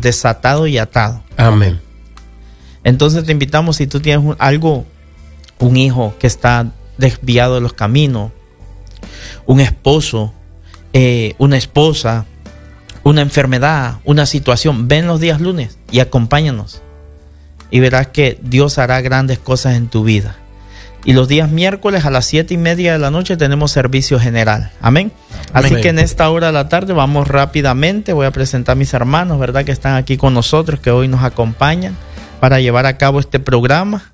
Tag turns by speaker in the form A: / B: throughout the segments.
A: desatado y atado.
B: Amén.
A: Entonces te invitamos, si tú tienes un hijo que está desviado de los caminos, un esposo, una esposa, una enfermedad, una situación, ven los días lunes y acompáñanos y verás que Dios hará grandes cosas en tu vida. Y los días miércoles a las 7:30 de la noche tenemos servicio general. Amén. Así
B: Amén.
A: que en esta hora de la tarde vamos rápidamente. Voy a presentar a mis hermanos, ¿verdad? Que están aquí con nosotros, que hoy nos acompañan para llevar a cabo este programa.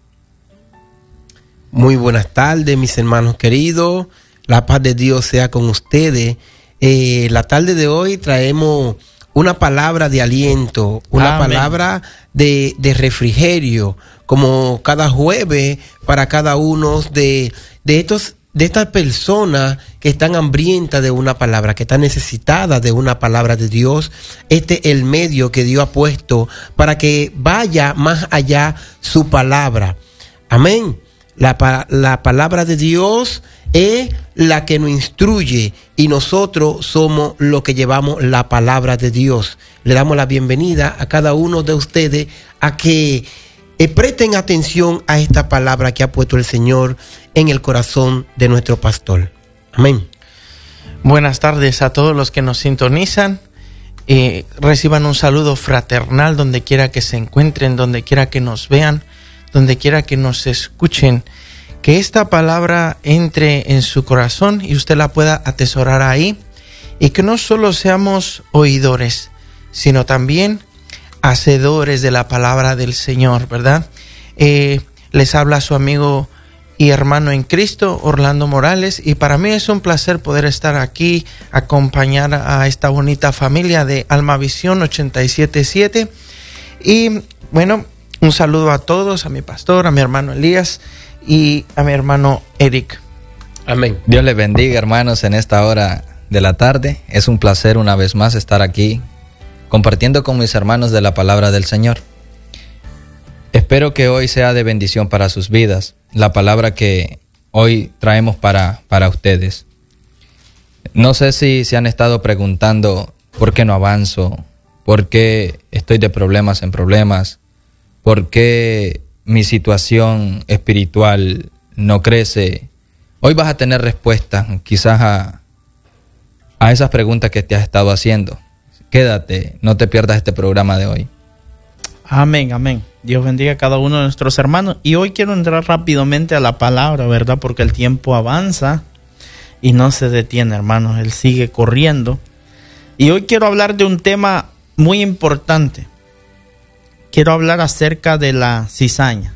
B: Muy buenas tardes, mis hermanos queridos. La paz de Dios sea con ustedes. La tarde de hoy traemos una palabra de aliento, una
A: Amén.
B: palabra de refrigerio, como cada jueves para cada uno de estas personas que están hambrientas de una palabra, que están necesitadas de una palabra de Dios. Este es el medio que Dios ha puesto para que vaya más allá su palabra. Amén. La palabra de Dios es la que nos instruye y nosotros somos los que llevamos la palabra de Dios. Le damos la bienvenida a cada uno de ustedes a que presten atención a esta palabra que ha puesto el Señor en el corazón de nuestro pastor. Amén.
C: Buenas tardes a todos los que nos sintonizan. Reciban un saludo fraternal donde quiera que se encuentren, donde quiera que nos vean, donde quiera que nos escuchen. Que esta palabra entre en su corazón y usted la pueda atesorar ahí. Y que no solo seamos oidores, sino también hacedores de la palabra del Señor, ¿verdad? Les habla su amigo y hermano en Cristo, Orlando Morales, y para mí es un placer poder estar aquí, acompañar a esta bonita familia de Almavisión 87.7. Y bueno, un saludo a todos, a mi pastor, a mi hermano Elías y a mi hermano Eric.
B: Amén.
D: Dios les bendiga, hermanos, en esta hora de la tarde. Es un placer una vez más estar aquí compartiendo con mis hermanos de la palabra del Señor. Espero que hoy sea de bendición para sus vidas, la palabra que hoy traemos para ustedes. No sé si se han estado preguntando por qué no avanzo, por qué estoy de problemas en problemas, por qué mi situación espiritual no crece. Hoy vas a tener respuesta quizás a esas preguntas que te has estado haciendo. Quédate, no te pierdas este programa de hoy.
A: Amén, amén. Dios bendiga a cada uno de nuestros hermanos. Y hoy quiero entrar rápidamente a la palabra, ¿verdad? Porque el tiempo avanza y no se detiene, hermanos. Él sigue corriendo. Y hoy quiero hablar de un tema muy importante. Quiero hablar acerca de la cizaña.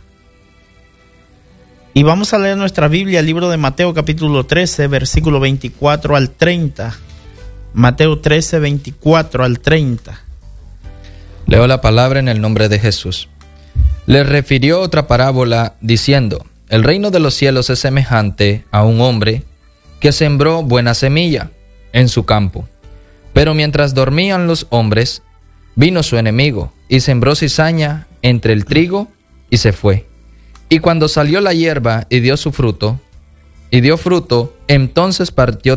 A: Y vamos a leer nuestra Biblia, el libro de Mateo capítulo 13, versículo 24 al 30. Mateo 13, 24 al 30.
D: Leo la palabra en el nombre de Jesús. Les refirió otra parábola diciendo: el reino de los cielos es semejante a un hombre que sembró buena semilla en su campo. Pero mientras dormían los hombres, vino su enemigo y sembró cizaña entre el trigo y se fue. Y cuando salió la hierba y dio fruto, entonces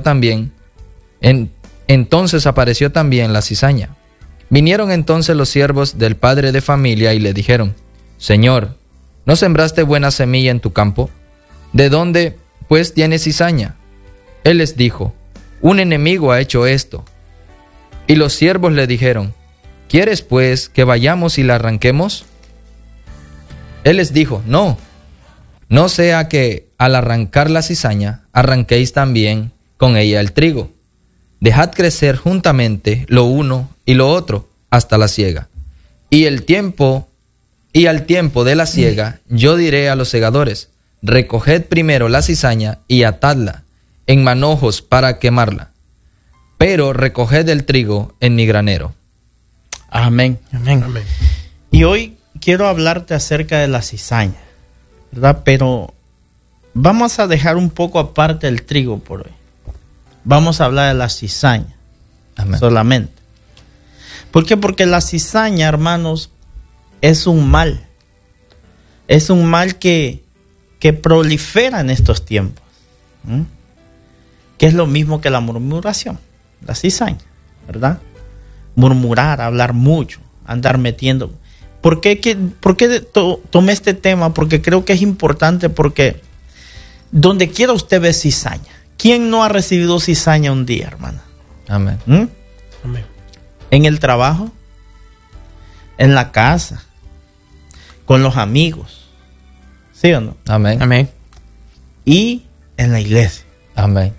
D: apareció también la cizaña. Vinieron entonces los siervos del padre de familia y le dijeron: Señor, ¿no sembraste buena semilla en tu campo? ¿De dónde, pues, tienes cizaña? Él les dijo: un enemigo ha hecho esto. Y los siervos le dijeron: ¿quieres, pues, que vayamos y la arranquemos? Él les dijo: no sea que al arrancar la cizaña, arranquéis también con ella el trigo. Dejad crecer juntamente lo uno y lo otro hasta la siega. Y al tiempo de la siega, yo diré a los segadores: recoged primero la cizaña y atadla en manojos para quemarla, pero recoged el trigo en mi granero.
A: Amén, amén, amén. Y hoy quiero hablarte acerca de la cizaña, ¿verdad? Pero vamos a dejar un poco aparte el trigo por hoy. Vamos a hablar de la cizaña. Amén. Solamente. ¿Por qué? Porque la cizaña, hermanos, es un mal. Es un mal que prolifera en estos tiempos. Que es lo mismo que la murmuración, la cizaña, ¿verdad? Murmurar, hablar mucho, andar metiendo. ¿Por qué tomé este tema? Porque creo que es importante, porque donde quiera usted ve cizaña. ¿Quién no ha recibido cizaña un día, hermana?
D: Amén.
B: Amén.
A: En el trabajo, en la casa, con los amigos, ¿sí o no?
D: Amén.
C: Amén.
A: Y en la iglesia.
D: Amén.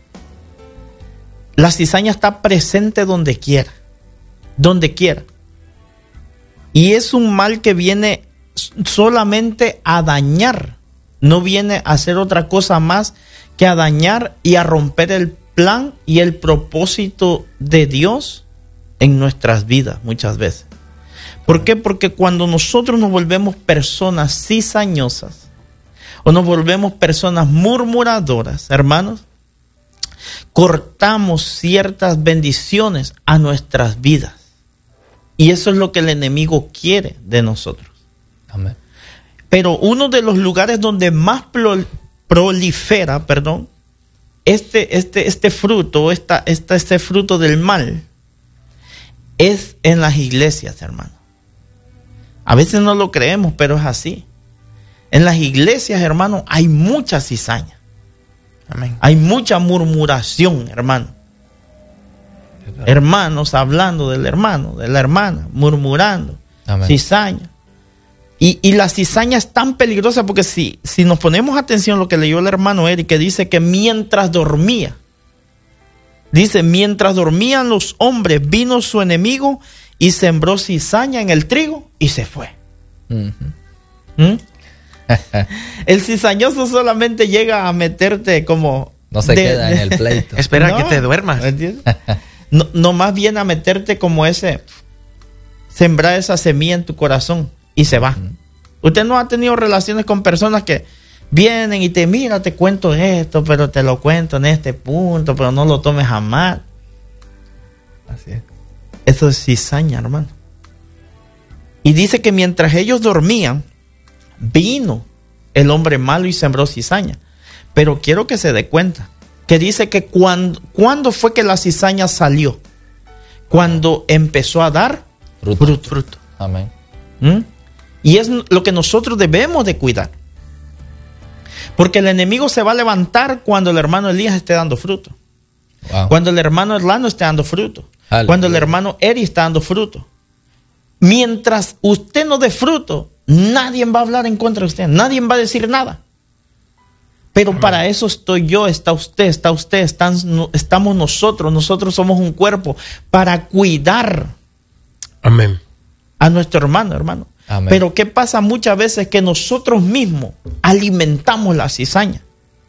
A: La cizaña está presente donde quiera. Donde quiera. Y es un mal que viene solamente a dañar. No viene a hacer otra cosa más que a dañar y a romper el plan y el propósito de Dios en nuestras vidas muchas veces. ¿Por qué? Porque cuando nosotros nos volvemos personas cizañosas o nos volvemos personas murmuradoras, hermanos, cortamos ciertas bendiciones a nuestras vidas. Y eso es lo que el enemigo quiere de nosotros.
D: Amén.
A: Pero uno de los lugares donde más prolifera, este fruto, este fruto del mal, es en las iglesias, hermano. A veces no lo creemos, pero es así. En las iglesias, hermano, hay mucha cizaña.
C: Amén.
A: Hay mucha murmuración, hermano. Hermanos hablando del hermano, de la hermana, murmurando.
D: Amén.
A: Cizaña. Y la cizaña es tan peligrosa porque si nos ponemos atención a lo que leyó el hermano Eric, que dice que mientras dormía, mientras dormían los hombres, vino su enemigo y sembró cizaña en el trigo y se fue. El cizañoso solamente llega a meterte como...
D: No se queda en el pleito.
C: Espera que te duermas.
A: ¿Entiendes? No más bien a meterte como sembrar esa semilla en tu corazón y se va. Usted no ha tenido relaciones con personas que vienen y te cuento esto, pero te lo cuento en este punto, pero no lo tomes a mal.
D: Así es.
A: Eso es cizaña, hermano. Y dice que mientras ellos dormían, vino el hombre malo y sembró cizaña. Pero quiero que se dé cuenta que dice que cuando fue que la cizaña salió, cuando empezó a dar fruto.
D: Amén.
A: Y es lo que nosotros debemos de cuidar. Porque el enemigo se va a levantar cuando el hermano Elías esté dando fruto.
D: Wow.
A: Cuando el hermano Erlano esté dando fruto.
D: Aleluya.
A: Cuando el hermano Eri está dando fruto. Mientras usted no dé fruto, nadie va a hablar en contra de usted. Nadie va a decir nada. Pero para eso estoy yo, está usted, estamos nosotros. Nosotros somos un cuerpo para cuidar.
B: Amén.
A: A nuestro hermano.
D: Amén.
A: Pero ¿qué pasa muchas veces? Que nosotros mismos alimentamos la cizaña.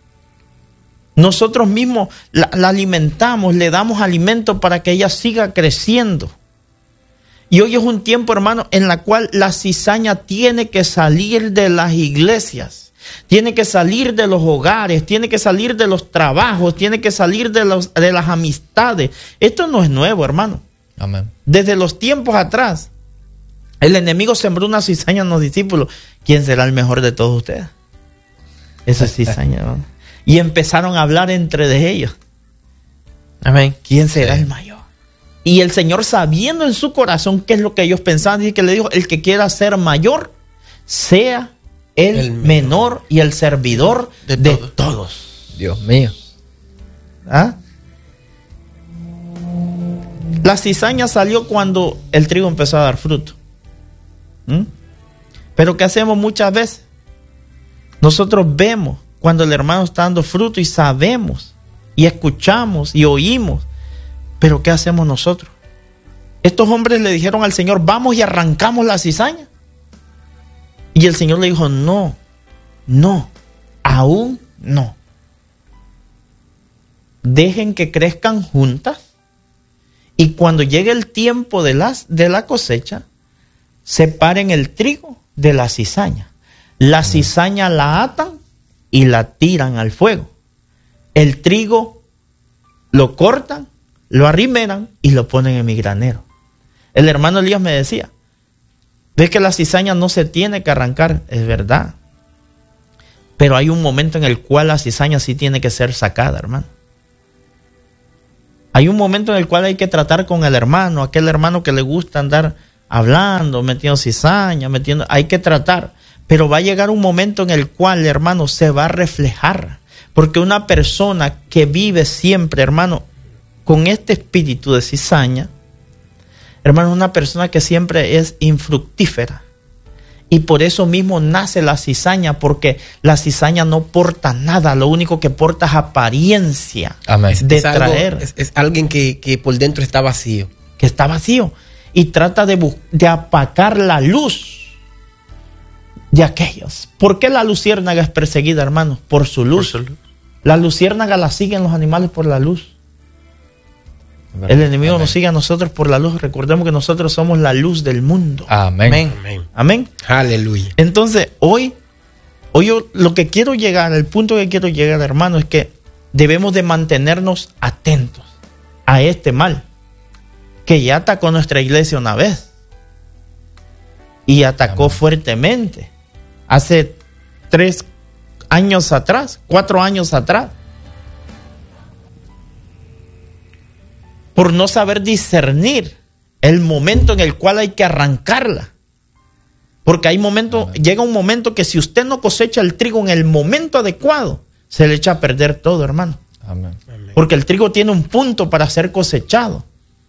A: Nosotros mismos la alimentamos, le damos alimento para que ella siga creciendo. Y hoy es un tiempo, hermano, en la cual la cizaña tiene que salir de las iglesias, tiene que salir de los hogares, tiene que salir de los trabajos, tiene que salir de las amistades. Esto no es nuevo, hermano.
D: Amén.
A: Desde los tiempos atrás, el enemigo sembró una cizaña en los discípulos. ¿Quién será el mejor de todos ustedes? Esa es cizaña, hermano. Y empezaron a hablar entre ellos.
C: Amén.
A: ¿Quién será el mayor? Y el Señor, sabiendo en su corazón qué es lo que ellos pensaban, dice que le dijo: el que quiera ser mayor, sea el menor y el servidor de todos.
D: Dios mío.
A: ¿Ah? La cizaña salió cuando el trigo empezó a dar fruto. Pero ¿qué hacemos muchas veces? Nosotros vemos cuando el hermano está dando fruto y sabemos y escuchamos y oímos. Pero ¿qué hacemos nosotros? Estos hombres le dijeron al Señor: vamos y arrancamos la cizaña. Y el Señor le dijo: no, aún no. Dejen que crezcan juntas. Y cuando llegue el tiempo de la cosecha, separen el trigo de la cizaña. La cizaña la atan y la tiran al fuego. El trigo lo cortan, lo arrimeran y lo ponen en mi granero. El hermano Elías me decía: ves que la cizaña no se tiene que arrancar. Es verdad. Pero hay un momento en el cual la cizaña sí tiene que ser sacada, hermano. Hay un momento en el cual hay que tratar con el hermano, aquel hermano que le gusta andar hablando, metiendo cizaña, hay que tratar. Pero va a llegar un momento en el cual, hermano, se va a reflejar. Porque una persona que vive siempre, hermano, con este espíritu de cizaña, hermano, es una persona que siempre es infructífera. Y por eso mismo nace la cizaña, porque la cizaña no porta nada, lo único que porta es apariencia.
D: Amén.
B: Es alguien que por dentro está vacío.
A: Que está vacío. Y trata de apagar la luz de aquellos. ¿Por qué la luciérnaga es perseguida, hermano? Por su luz. La luciérnaga la siguen los animales por la luz. El enemigo nos sigue a nosotros por la luz. Recordemos que nosotros somos la luz del mundo.
D: Amén.
A: Amén.
B: Aleluya.
A: Entonces, hoy yo lo que quiero llegar, el punto que quiero llegar, hermano, es que debemos de mantenernos atentos a este mal que ya atacó nuestra iglesia una vez. Y atacó fuertemente. Hace 3 años atrás, 4 años atrás. Por no saber discernir el momento en el cual hay que arrancarla. Porque llega un momento que si usted no cosecha el trigo en el momento adecuado, se le echa a perder todo, hermano.
D: Amén.
A: Porque el trigo tiene un punto para ser cosechado.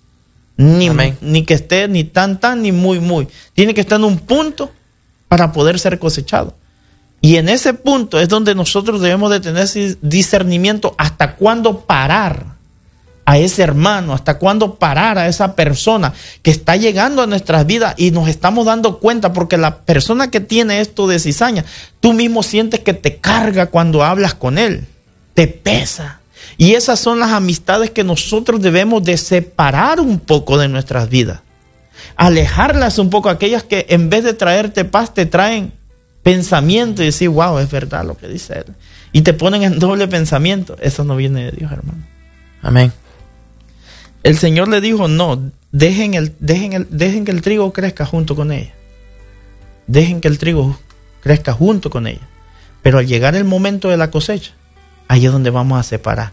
A: Ni que esté ni tan, ni muy. Tiene que estar en un punto para poder ser cosechado. Y en ese punto es donde nosotros debemos de tener ese discernimiento hasta cuándo parar a ese hermano, hasta cuándo parar a esa persona que está llegando a nuestras vidas y nos estamos dando cuenta, porque la persona que tiene esto de cizaña, tú mismo sientes que te carga cuando hablas con él, te pesa. Y esas son las amistades que nosotros debemos de separar un poco de nuestras vidas, alejarlas un poco, aquellas que en vez de traerte paz te traen pensamiento y decir, wow, es verdad lo que dice él, y te ponen en doble pensamiento. Eso no viene de Dios, hermano.
C: Amén.
A: El Señor le dijo, no, dejen que el trigo crezca junto con ella. Dejen que el trigo crezca junto con ella. Pero al llegar el momento de la cosecha, ahí es donde vamos a separar.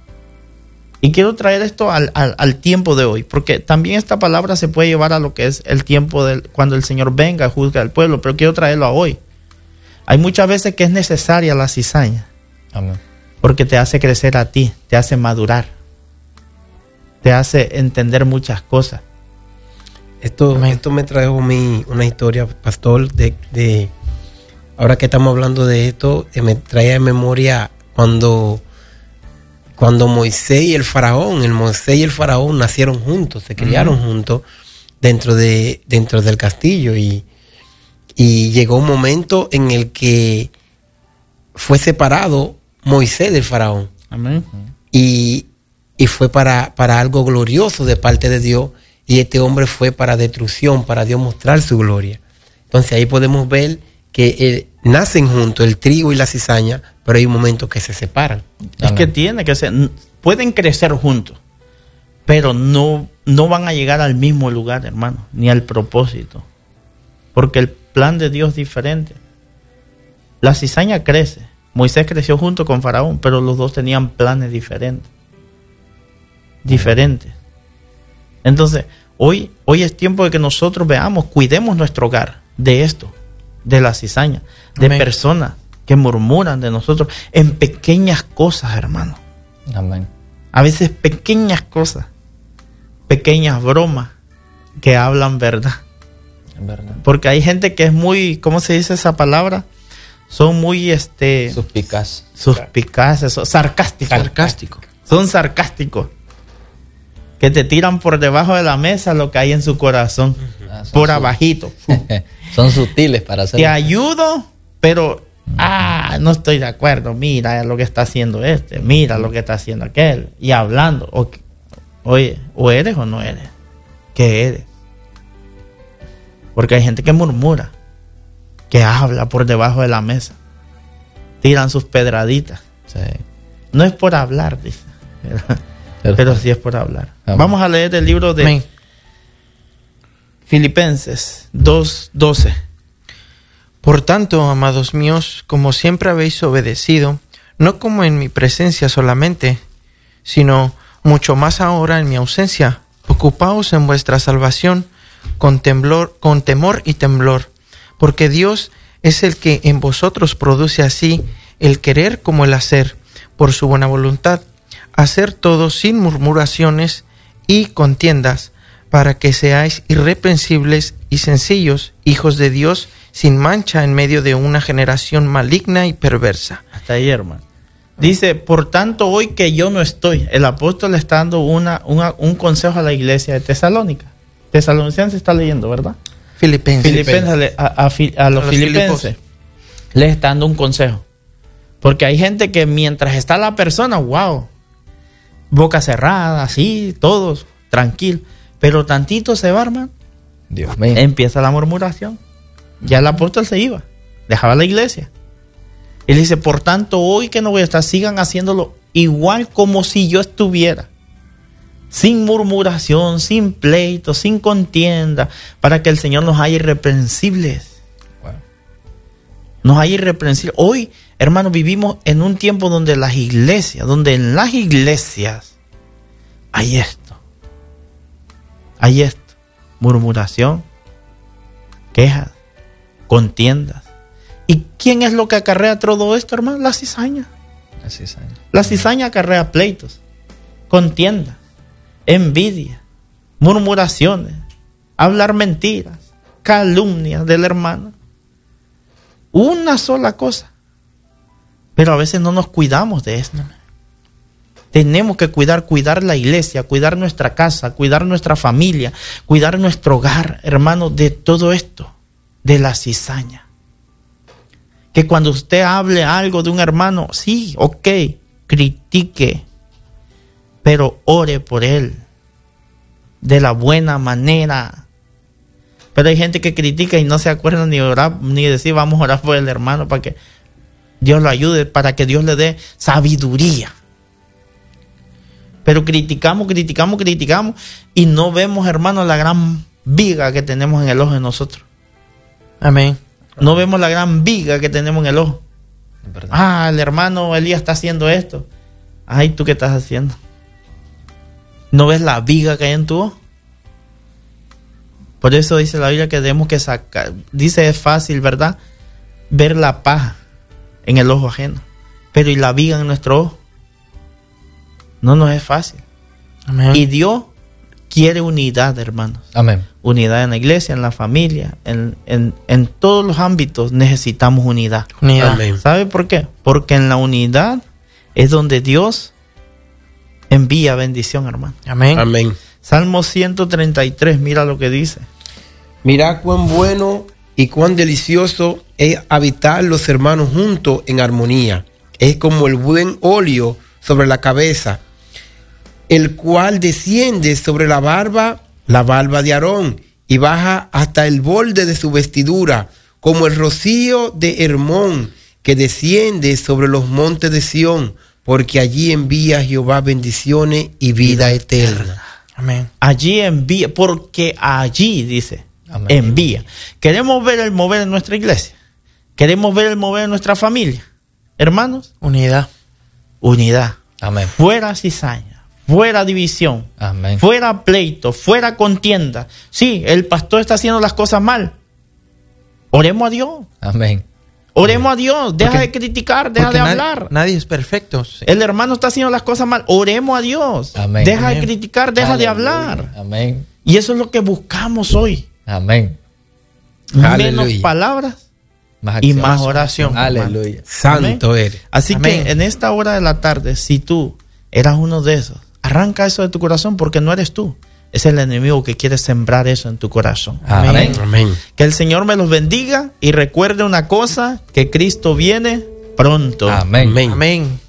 A: Y quiero traer esto al tiempo de hoy, porque también esta palabra se puede llevar a lo que es el tiempo cuando el Señor venga a juzgar al pueblo, pero quiero traerlo a hoy. Hay muchas veces que es necesaria la cizaña.
D: Amén.
A: Porque te hace crecer a ti, te hace madurar, te hace entender muchas cosas.
B: Esto me trajo una historia, pastor, de ahora que estamos hablando de esto, me trae a memoria cuando Moisés y el faraón nacieron juntos, se criaron juntos dentro del castillo, y llegó un momento en el que fue separado Moisés del faraón.
A: Amén.
B: Y fue para algo glorioso de parte de Dios, y este hombre fue para destrucción, para Dios mostrar su gloria. Entonces ahí podemos ver que nacen juntos el trigo y la cizaña, pero hay un momento que se separan.
A: Es que tiene que ser, pueden crecer juntos, pero no van a llegar al mismo lugar, hermano, ni al propósito, porque el plan de Dios es diferente. La cizaña crece. Moisés creció junto con Faraón, pero los dos tenían planes diferentes. Entonces, hoy es tiempo de que nosotros veamos, cuidemos nuestro hogar de esto, de la cizaña, de
C: Amén.
A: Personas que murmuran de nosotros en pequeñas cosas, hermano.
D: Amén.
A: A veces pequeñas cosas, pequeñas bromas que hablan verdad.
D: Es verdad.
A: Porque hay gente que es muy, ¿cómo se dice esa palabra? Son muy suspicaces, sarcásticos. Son sarcásticos. Que te tiran por debajo de la mesa lo que hay en su corazón. Por abajito.
D: Son sutiles para hacer.
A: Te ayudo, pero no estoy de acuerdo. Mira lo que está haciendo mira lo que está haciendo aquel. Y hablando. Oye, o eres o no eres. ¿Qué eres? Porque hay gente que murmura, que habla por debajo de la mesa. Tiran sus pedraditas.
D: Sí.
A: No es por hablar, dice. Pero sí es por hablar.
D: Amén.
A: Vamos a leer el libro de
C: Amén.
A: Filipenses 2:12.
C: Por tanto, amados míos, como siempre habéis obedecido, no como en mi presencia solamente, sino mucho más ahora en mi ausencia, ocupaos en vuestra salvación con temor y temblor, porque Dios es el que en vosotros produce así el querer como el hacer, por su buena voluntad, hacer todo sin murmuraciones y contiendas, para que seáis irreprensibles y sencillos, hijos de Dios, sin mancha en medio de una generación maligna y perversa.
A: Hasta ahí, hermano. Dice, por tanto, hoy que yo no estoy, el apóstol le está dando un consejo a la iglesia de Tesalónica. Tesalonicenses está leyendo, ¿verdad?
C: Filipenses.
A: A los filipenses les está dando un consejo. Porque hay gente que mientras está la persona, wow, boca cerrada, así, todos, tranquilo. Pero tantito se va, hermano.
D: Dios mío.
A: Empieza la murmuración. Ya el apóstol se iba, dejaba la iglesia. Él dice, por tanto, hoy que no voy a estar, sigan haciéndolo igual como si yo estuviera. Sin murmuración, sin pleito, sin contienda, para que el Señor nos haga irreprensibles.
D: Wow.
A: Nos haga irreprensibles. Hoy, hermanos, vivimos en un tiempo donde en las iglesias hay esto. Hay esto. Murmuración, quejas, contiendas. ¿Y quién es lo que acarrea todo esto, hermano? La cizaña. La cizaña acarrea pleitos, contiendas, envidia, murmuraciones, hablar mentiras, calumnias del hermano. Una sola cosa. Pero a veces no nos cuidamos de esto. Tenemos que cuidar la iglesia, cuidar nuestra casa, cuidar nuestra familia, cuidar nuestro hogar, hermano, de todo esto, de la cizaña. Que cuando usted hable algo de un hermano, sí, ok, critique, pero ore por él de la buena manera. Pero hay gente que critica y no se acuerda ni orar, ni decir vamos a orar por el hermano para que Dios lo ayude, para que Dios le dé sabiduría. Pero criticamos y no vemos, hermano, la gran viga que tenemos en el ojo de nosotros.
C: Amén.
A: No vemos la gran viga que tenemos en el ojo. El hermano Elías está haciendo esto. Ay, ¿tú qué estás haciendo? ¿No ves la viga que hay en tu ojo? Por eso dice la Biblia que tenemos que sacar. Dice, es fácil, ¿verdad? Ver la paja en el ojo ajeno. Pero ¿y la viga en nuestro ojo? No nos es fácil.
C: Amén.
A: Y Dios quiere unidad, hermanos.
D: Amén.
A: Unidad en la iglesia, en la familia, en todos los ámbitos necesitamos unidad.
B: Amén.
A: ¿Sabe por qué? Porque en la unidad es donde Dios envía bendición, hermano.
C: Amén.
B: Amén.
A: Salmo 133, mira lo que dice.
B: Mirad cuán bueno y cuán delicioso es habitar los hermanos juntos en armonía. Es como el buen óleo sobre la cabeza, el cual desciende sobre la barba de Aarón, y baja hasta el borde de su vestidura, como el rocío de Hermón, que desciende sobre los montes de Sión, porque allí envía Jehová bendiciones y vida eterna.
C: Amén.
A: Allí envía, porque allí dice,
D: Amén.
A: envía. Queremos ver el mover en nuestra iglesia. Queremos ver el mover en nuestra familia. Hermanos,
C: Unidad.
A: unidad.
D: Amén.
A: Fuera cizaña, fuera división,
D: Amén.
A: fuera pleito, fuera contienda. Sí, el pastor está haciendo las cosas mal. Oremos a Dios.
D: Amén.
A: Oremos a Dios. Deja
C: Porque-
A: de criticar, deja
C: Porque
A: de hablar.
C: Nadie es perfecto. Sí.
A: El hermano está haciendo las cosas mal. Oremos a Dios.
D: Amén.
A: Deja de
C: Amén.
A: criticar, deja de
D: Aleluya.
A: hablar.
D: Amén.
A: Y eso es lo que buscamos hoy.
D: Amén.
B: Aleluya.
A: Menos palabras
D: Más
A: y
D: acción.
A: más oración. hermano.
D: Aleluya.
B: Santo eres.
A: Así
C: Amén.
A: que en esta hora de la tarde, si tú eras uno de esos, arranca eso de tu corazón porque no eres tú. Es el enemigo que quiere sembrar eso en tu corazón.
D: Amén.
B: Amén.
A: Que el Señor me los bendiga y recuerde una cosa, que Cristo viene pronto.
D: Amén.
B: Amén.
C: Amén.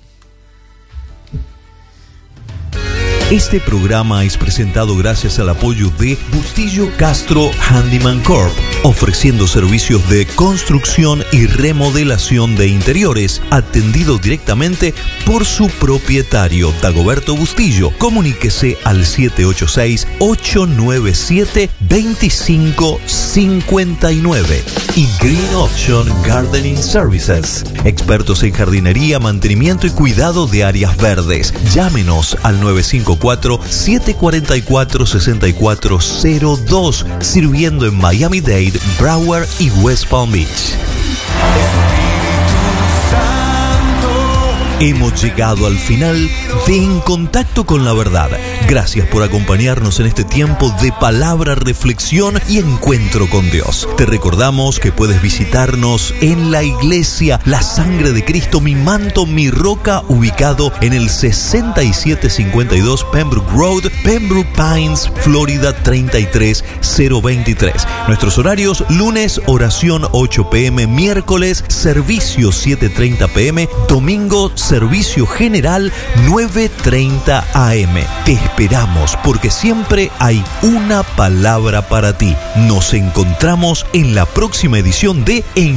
E: Este programa es presentado gracias al apoyo de Bustillo Castro Handyman Corp.
F: ofreciendo servicios de construcción y remodelación de interiores, atendido directamente por su propietario, Dagoberto Bustillo. Comuníquese al 786-897-2559. Y Green Option Gardening Services, expertos en jardinería, mantenimiento y cuidado de áreas verdes. Llámenos al 954-744-6402, sirviendo en Miami-Dade, Broward y West Palm Beach. Hemos llegado al final de En Contacto con la Verdad. Gracias por acompañarnos en este tiempo de palabra, reflexión y encuentro con Dios. Te recordamos que puedes visitarnos en la iglesia La Sangre de Cristo, Mi Manto, Mi Roca, ubicado en el 6752 Pembroke Road, Pembroke Pines, Florida 33023. Nuestros horarios: lunes, oración 8 p.m, miércoles, servicio 7:30 p.m, domingo, servicio general 9:30 a.m. Te esperamos porque siempre hay una palabra para ti. Nos encontramos en la próxima edición de En